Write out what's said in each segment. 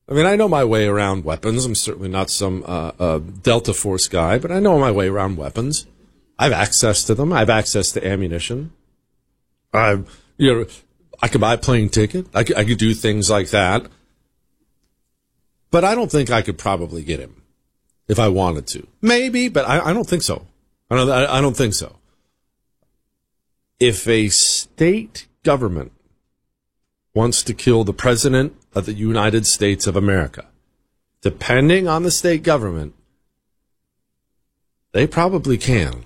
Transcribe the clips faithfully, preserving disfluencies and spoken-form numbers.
I mean, I know my way around weapons. I'm certainly not some uh, uh, Delta Force guy, but I know my way around weapons. I have access to them. I have access to ammunition. I, you know, I could buy a plane ticket. I could, I could do things like that. But I don't think I could probably get him if I wanted to. Maybe, but I, I don't think so. I don't, I, I don't think so. If a state government wants to kill the president of the United States of America, depending on the state government, they probably can.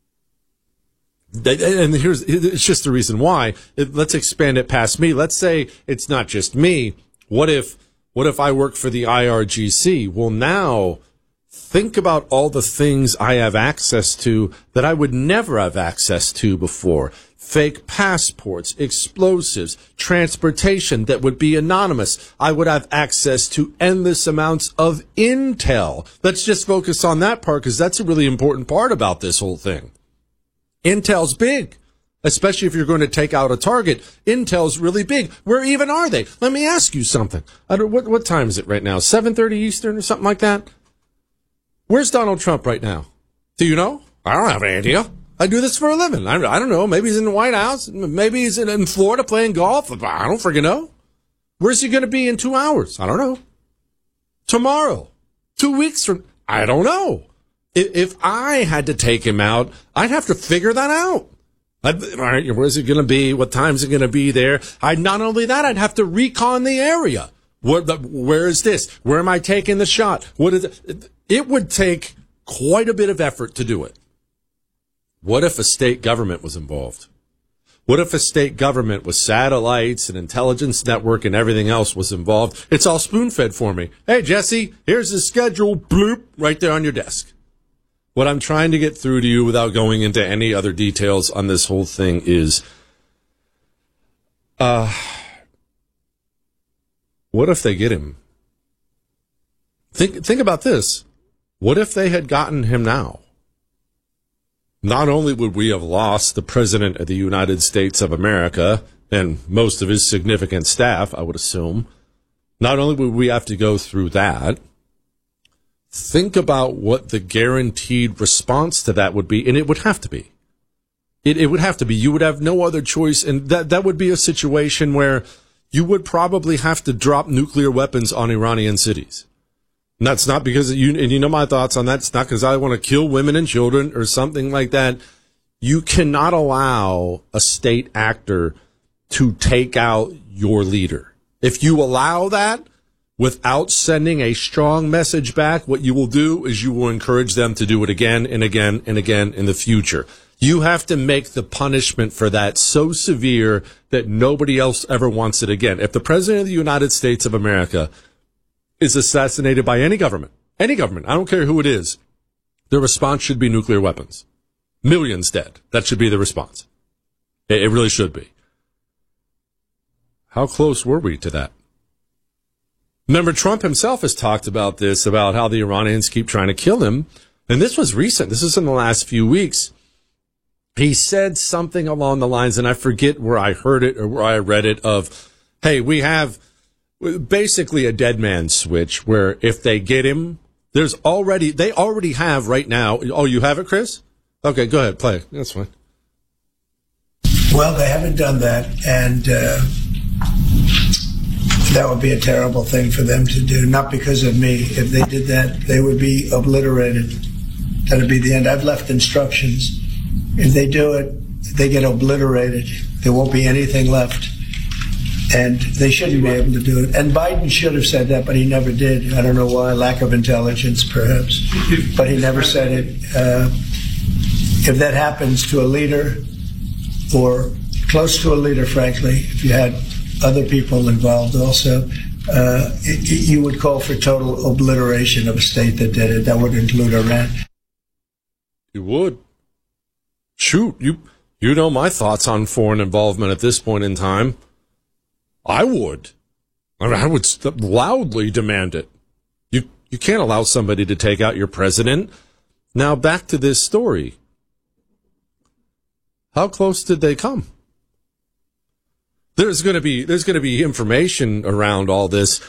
They, and here's it's just the reason why. It, let's expand it past me. Let's say it's not just me. What if what if I work for the I R G C? Well, now think about all the things I have access to that I would never have access to before. Fake passports, explosives, transportation that would be anonymous. I would have access to endless amounts of intel. Let's just focus on that part because that's a really important part about this whole thing. Intel's big, especially if you're going to take out a target. Intel's really big. Where even are they? Let me ask you something. I don't, what, what time is it right now? seven thirty Eastern or something like that? Where's Donald Trump right now? Do you know? I don't have any idea. I do this for a living. I, I don't know. Maybe he's in the White House. Maybe he's in, in Florida playing golf. I don't freaking know. Where's he going to be in two hours? I don't know. Tomorrow. Two weeks from... I don't know. If, if I had to take him out, I'd have to figure that out. I'd, all right, where's it going to be? What time's it going to be there? I'd not only that, I'd have to recon the area. Where, the, where is this? Where am I taking the shot? What is it? It would take quite a bit of effort to do it. What if a state government was involved? What if a state government with satellites and intelligence network and everything else was involved? It's all spoon-fed for me. Hey, Jesse, here's the schedule, bloop, right there on your desk. What I'm trying to get through to you without going into any other details on this whole thing is, uh, what if they get him? Think, think about this. What if they had gotten him now? Not only would we have lost the President of the United States of America and most of his significant staff, I would assume, not only would we have to go through that, think about what the guaranteed response to that would be, and it would have to be. It, it would have to be. You would have no other choice, and that, that would be a situation where you would probably have to drop nuclear weapons on Iranian cities. And that's not because you, and you know my thoughts on that. It's not because I want to kill women and children or something like that. You cannot allow a state actor to take out your leader. If you allow that without sending a strong message back, what you will do is you will encourage them to do it again and again and again in the future. You have to make the punishment for that so severe that nobody else ever wants it again. If the President of the United States of America is assassinated by any government, any government, I don't care who it is, the response should be nuclear weapons. Millions dead. That should be the response. It, it really should be. How close were we to that? Remember, Trump himself has talked about this, about how the Iranians keep trying to kill him. And this was recent. This is in the last few weeks. He said something along the lines, and I forget where I heard it or where I read it, of, hey, we have basically a dead man switch where if they get him, there's already, they already have right now. Oh, you have it, Chris? Okay, go ahead, play. That's fine. Well, they haven't done that, and uh, that would be a terrible thing for them to do, not because of me. If they did that, they would be obliterated. That would be the end. I've left instructions. If they do it, they get obliterated. There won't be anything left. And they shouldn't be able to do it. And Biden should have said that, but he never did. I don't know why. Lack of intelligence, perhaps. But he never said it. Uh, if that happens to a leader, or close to a leader, frankly, if you had other people involved also, uh, it, it, you would call for total obliteration of a state that did it. That would include Iran. You would. Shoot, you you know my thoughts on foreign involvement at this point in time. I would. I mean, I would loudly demand it. You you can't allow somebody to take out your president. Now back to this story. How close did they come? There's going to be there's going to be information around all this.